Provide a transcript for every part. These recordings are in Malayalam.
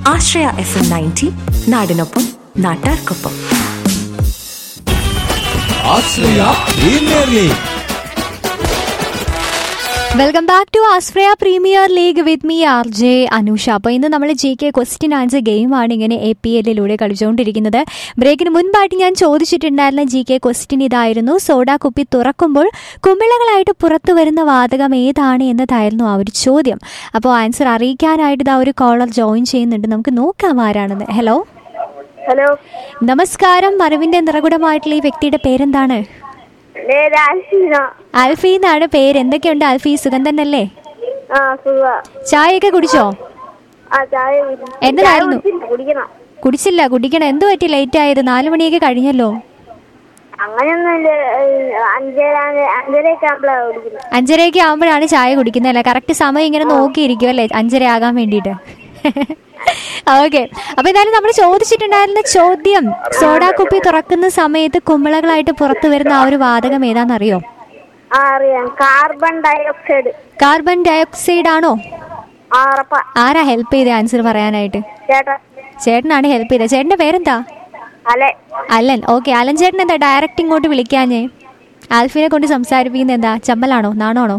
ആശ്രയ FM 90 നാടിനൊപ്പം നാട്ടാർക്കൊപ്പം. Welcome back to Ashraya premier league with me R J Anusha. അപ്പോൾ ഇന്ന് നമ്മൾ GK ക്വസ്റ്റ്യൻ ആൻസർ ഗെയിമാണ് ഇങ്ങനെ APLലൂടെ കളിച്ചുകൊണ്ടിരിക്കുന്നത്. ബ്രേക്കിന് മുൻപായിട്ട് ഞാൻ ചോദിച്ചിട്ടുണ്ടായിരുന്ന GK ക്വസ്റ്റ്യൻ ഇതായിരുന്നു: സോഡാ കുപ്പി തുറക്കുമ്പോൾ കുമിളകളായിട്ട് പുറത്തു വരുന്ന വാതകം ഏതാണ് എന്നതായിരുന്നു ആ ഒരു ചോദ്യം. അപ്പോൾ ആൻസർ അറിയിക്കാനായിട്ട് ഇതാ ഒരു കോളർ ജോയിൻ ചെയ്യുന്നുണ്ട്. നമുക്ക് നോക്കാം ആരാണെന്ന്. ഹലോ ഹലോ, നമസ്കാരം. അറിവിന്റെ നിറകുടമായിട്ടുള്ള ഈ വ്യക്തിയുടെ പേരെന്താണ്? ആൽഫി എന്നാണ് പേര്. എന്തൊക്കെയുണ്ട് ആൽഫി, സുഖം തന്നെയല്ലേ? ചായയൊക്കെ കുടിച്ചോ? എന്നതായിരുന്നു? കുടിച്ചില്ല, കുടിക്കണം. എന്ത് പറ്റി ലേറ്റ് ആയത്? 4 മണിയൊക്കെ കഴിഞ്ഞല്ലോ. 5:30 ആകുമ്പോഴാണ് ചായ കുടിക്കുന്നതല്ലേ? കറക്റ്റ് സമയം ഇങ്ങനെ നോക്കിയിരിക്കും അല്ലേ, 5:30 ആകാൻ വേണ്ടിയിട്ട്. ഓക്കെ, അപ്പൊ എന്തായാലും നമ്മൾ ചോദിച്ചിട്ടുണ്ടായിരുന്ന ചോദ്യം, സോഡാ കുപ്പി തുറക്കുന്ന സമയത്ത് കുമിളകളായിട്ട് പുറത്തു വരുന്ന ആ ഒരു വാതകം ഏതാണെന്നറിയോ? Carbon dioxide. കാർബൺ ഡയോക്സൈഡ് ആണോ? ആരാ ഹെൽപ്പ് ചെയ്ത ആൻസർ പറയാനായിട്ട്? ചേട്ടനാണ് ഹെൽപ്പ് ചെയ്തത്. ചേട്ടന്റെ പേരെന്താ? അലൻ. ഓക്കെ, അലൻ ചേട്ടൻ എന്താ ഡയറക്റ്റ് ഇങ്ങോട്ട് വിളിക്കാഞ്ഞേ? ആൽഫിനെ കൊണ്ട് സംസാരിപ്പിക്കുന്നത് എന്താ? ചമ്മലാണോ, നാണോണോ?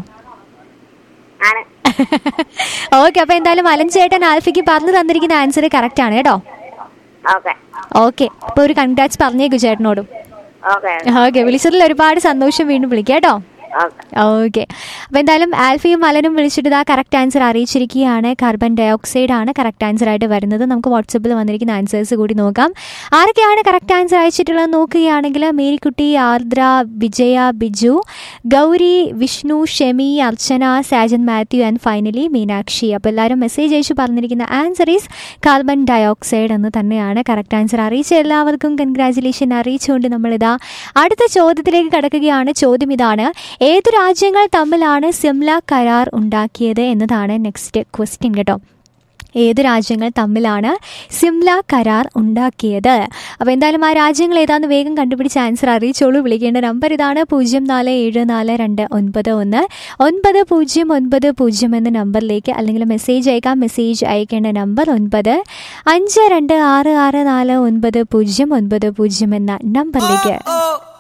ഓക്കെ, അപ്പൊ എന്തായാലും അലൻ ചേട്ടൻ ആൽഫിക്ക് പറഞ്ഞു തന്നിരിക്കുന്ന ആൻസർ കറക്റ്റ് ആണ് കേട്ടോ. ഓക്കെ, അപ്പൊ ഒരു കൺഗ്രാറ്റ്സ് പറഞ്ഞേക്കു ചേട്ടനോടും. ഓക്കെ, വിളിച്ചതിൽ ഒരുപാട് സന്തോഷം. വീണ്ടും വിളിക്കാം കേട്ടോ. ഓക്കെ, അപ്പൊ എന്തായാലും ആൽഫിയും അലനും വിളിച്ചിട്ട് ഇതാ കറക്റ്റ് ആൻസർ അറിയിച്ചിരിക്കുകയാണ്. കാർബൺ ഡയോക്സൈഡ് ആണ് കറക്റ്റ് ആൻസർ ആയിട്ട് വരുന്നത്. നമുക്ക് വാട്സപ്പിൽ വന്നിരിക്കുന്ന ആൻസേഴ്സ് കൂടി നോക്കാം. ആരൊക്കെയാണ് കറക്റ്റ് ആൻസർ അയച്ചിട്ടുള്ളത് നോക്കുകയാണെങ്കിൽ: മേരിക്കുട്ടി, ആർദ്ര, വിജയ, ബിജു, ഗൗരി, വിഷ്ണു, ഷെമി, അർച്ചന, സാജൻ മാത്യു ആൻഡ് ഫൈനലി മീനാക്ഷി. അപ്പോൾ എല്ലാവരും മെസ്സേജ് അയച്ചു പറഞ്ഞിരിക്കുന്ന ആൻസർ ഈസ് കാർബൺ ഡയോക്സൈഡ് എന്ന് തന്നെയാണ്. കറക്റ്റ് ആൻസർ അറിയിച്ച എല്ലാവർക്കും കൺഗ്രാജുലേഷൻ അറിയിച്ചുകൊണ്ട് നമ്മളിതാ അടുത്ത ചോദ്യത്തിലേക്ക് കടക്കുകയാണ്. ചോദ്യം ഇതാണ്: ഏതു രാജ്യങ്ങൾ തമ്മിലാണ് സിംല കരാർ ഉണ്ടാക്കിയത് എന്നതാണ് നെക്സ്റ്റ് ക്വസ്റ്റ്യൻ കേട്ടോ. ഏത് രാജ്യങ്ങൾ തമ്മിലാണ് സിംല കരാർ ഉണ്ടാക്കിയത്? അപ്പോൾ എന്തായാലും ആ രാജ്യങ്ങൾ ഏതാണെന്ന് വേഗം കണ്ടുപിടിച്ച് ആൻസർ അറിയിച്ചോളൂ. വിളിക്കേണ്ട നമ്പർ ഇതാണ്: 0474299090 എന്ന നമ്പറിലേക്ക്, അല്ലെങ്കിൽ മെസ്സേജ് അയക്കാം. മെസ്സേജ് അയക്കേണ്ട നമ്പർ 9526644990 എന്ന നമ്പറിലേക്ക്.